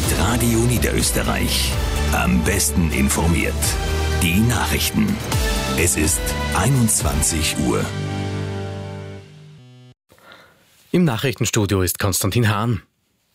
mit Radio Niederösterreich. Am besten informiert. Die Nachrichten. Es ist 21 Uhr. Im Nachrichtenstudio ist Konstantin Hahn.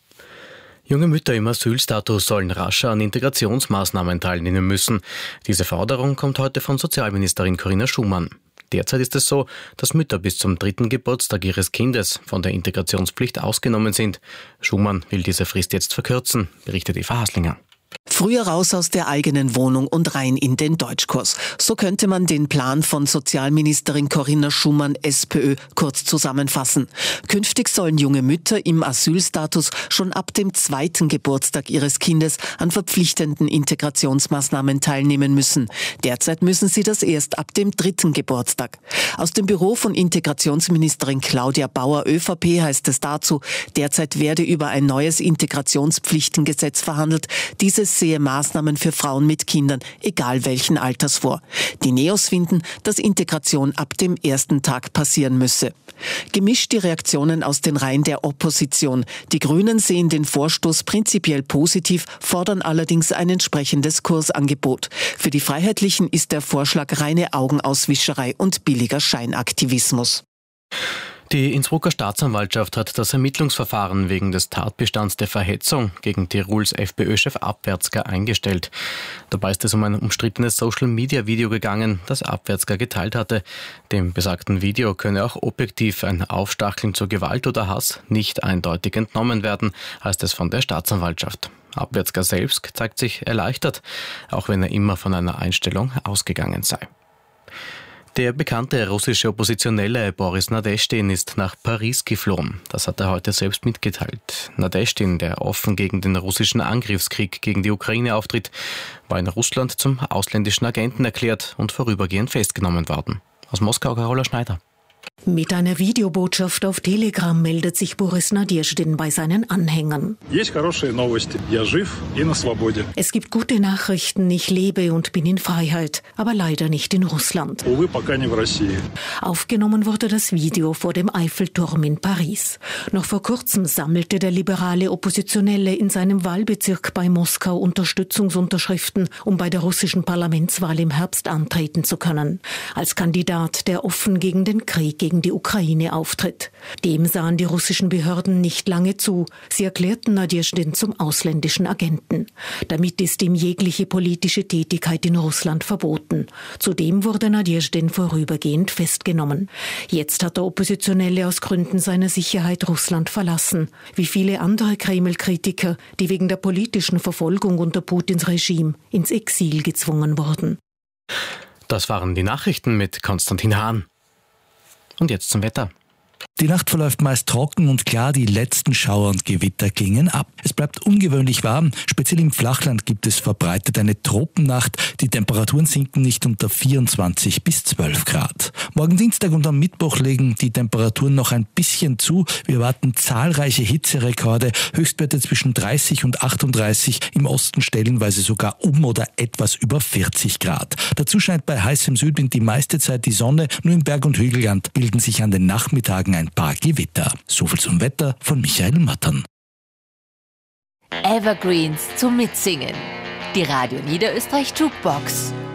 Junge Mütter im Asylstatus sollen rascher an Integrationsmaßnahmen teilnehmen müssen. Diese Forderung kommt heute von Sozialministerin Corinna Schumann. Derzeit ist es so, dass Mütter bis zum 3. Geburtstag ihres Kindes von der Integrationspflicht ausgenommen sind. Schumann will diese Frist jetzt verkürzen, berichtet Eva Haslinger. Früher raus aus der eigenen Wohnung und rein in den Deutschkurs. So könnte man den Plan von Sozialministerin Corinna Schumann, SPÖ, kurz zusammenfassen. Künftig sollen junge Mütter im Asylstatus schon ab dem 2. Geburtstag ihres Kindes an verpflichtenden Integrationsmaßnahmen teilnehmen müssen. Derzeit müssen sie das erst ab dem 3. Geburtstag. Aus dem Büro von Integrationsministerin Claudia Bauer, ÖVP, heißt es dazu, derzeit werde über ein neues Integrationspflichtengesetz verhandelt. Dieses sehe Maßnahmen für Frauen mit Kindern, egal welchen Alters vor. Die Neos finden, dass Integration ab dem ersten Tag passieren müsse. Gemischt die Reaktionen aus den Reihen der Opposition. Die Grünen sehen den Vorstoß prinzipiell positiv, fordern allerdings ein entsprechendes Kursangebot. Für die Freiheitlichen ist der Vorschlag reine Augenauswischerei und billiger Scheinaktivismus. Die Innsbrucker Staatsanwaltschaft hat das Ermittlungsverfahren wegen des Tatbestands der Verhetzung gegen Tirols FPÖ-Chef Abwärtsger eingestellt. Dabei ist es um ein umstrittenes Social-Media-Video gegangen, das Abwärtsger geteilt hatte. Dem besagten Video könne auch objektiv ein Aufstacheln zur Gewalt oder Hass nicht eindeutig entnommen werden, heißt es von der Staatsanwaltschaft. Abwärtsger selbst zeigt sich erleichtert, auch wenn er immer von einer Einstellung ausgegangen sei. Der bekannte russische Oppositionelle Boris Nadeschdin ist nach Paris geflohen. Das hat er heute selbst mitgeteilt. Nadeschdin, der offen gegen den russischen Angriffskrieg gegen die Ukraine auftritt, war in Russland zum ausländischen Agenten erklärt und vorübergehend festgenommen worden. Aus Moskau Carola Schneider. Mit einer Videobotschaft auf Telegram meldet sich Boris Nadeschdin bei seinen Anhängern. Es gibt gute Nachrichten, ich lebe und bin in Freiheit, aber leider nicht in Russland. Aufgenommen wurde das Video vor dem Eiffelturm in Paris. Noch vor kurzem sammelte der liberale Oppositionelle in seinem Wahlbezirk bei Moskau Unterstützungsunterschriften, um bei der russischen Parlamentswahl im Herbst antreten zu können. Als Kandidat, der offen gegen den Krieg gegen die Ukraine auftritt. Dem sahen die russischen Behörden nicht lange zu. Sie erklärten Nadeschdin zum ausländischen Agenten. Damit ist ihm jegliche politische Tätigkeit in Russland verboten. Zudem wurde Nadeschdin vorübergehend festgenommen. Jetzt hat der Oppositionelle aus Gründen seiner Sicherheit Russland verlassen, wie viele andere Kreml-Kritiker, die wegen der politischen Verfolgung unter Putins Regime ins Exil gezwungen wurden. Das waren die Nachrichten mit Konstantin Hahn. Und jetzt zum Wetter. Die Nacht verläuft meist trocken und klar, die letzten Schauer und Gewitter klingen ab. Es bleibt ungewöhnlich warm, speziell im Flachland gibt es verbreitet eine Tropennacht. Die Temperaturen sinken nicht unter 24 bis 12 Grad. Morgen Dienstag und am Mittwoch legen die Temperaturen noch ein bisschen zu. Wir erwarten zahlreiche Hitzerekorde, Höchstwerte zwischen 30 und 38, im Osten stellenweise sogar oder etwas über 40 Grad. Dazu scheint bei heißem Südwind die meiste Zeit die Sonne, nur im Berg- und Hügelland bilden sich an den Nachmittagen ein paar Gewitter. Soviel zum Wetter von Michael Mattern. Evergreens zum Mitsingen. Die Radio Niederösterreich Jukebox.